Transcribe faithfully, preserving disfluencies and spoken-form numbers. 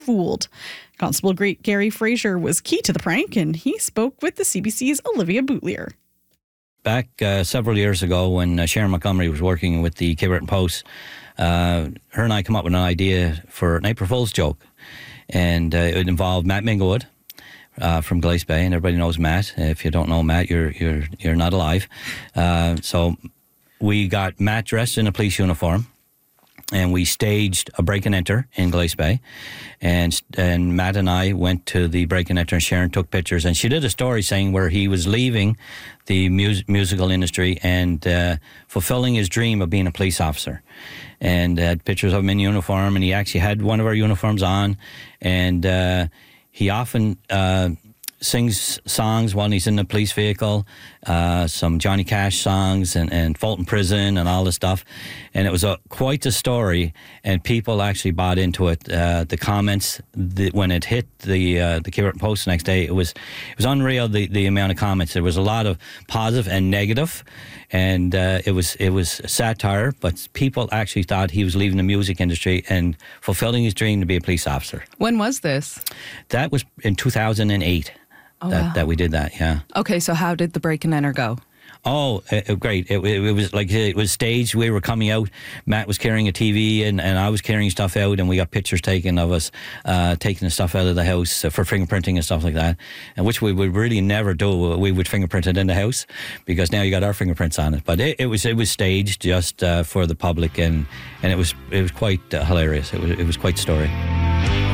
fooled. Constable Gary Fraser was key to the prank, and he spoke with the C B C's Olivia Boutlier. Back uh, several years ago when uh, Sharon Montgomery was working with the Cape Breton Post, uh, her and I come up with an idea for an April Fool's joke. And uh, it involved Matt Minglewood uh, from Glace Bay, and everybody knows Matt. If you don't know Matt, you're you're you're not alive. Uh, so we got Matt dressed in a police uniform, and we staged a break and enter in Glace Bay, and and Matt and I went to the break and enter, and Sharon took pictures, and she did a story saying where he was leaving the mus- musical industry and uh, fulfilling his dream of being a police officer, and had pictures of him in uniform, and he actually had one of our uniforms on, and uh, he often uh, sings songs while he's in the police vehicle, uh, some Johnny Cash songs and, and Fulton Prison and all this stuff. And it was a, quite a story, and people actually bought into it. Uh, the comments, the, when it hit the uh, the Cape Breton Post the next day, it was it was unreal, the, the amount of comments. There was a lot of positive and negative, and uh, it was it was satire, but people actually thought he was leaving the music industry and fulfilling his dream to be a police officer. When was this? That was in two thousand eight. Oh, that, wow. that we did that, yeah. Okay, so how did the break and enter go? Oh, uh, great. It, it, it was like it was staged. We were coming out. Matt was carrying a T V, and, and I was carrying stuff out, and we got pictures taken of us uh, taking the stuff out of the house uh, for fingerprinting and stuff like that, and which we would really never do. We would fingerprint it in the house because now you got our fingerprints on it. But it, it was it was staged just uh, for the public, and, and it was it was quite uh, hilarious. It was it was quite a story.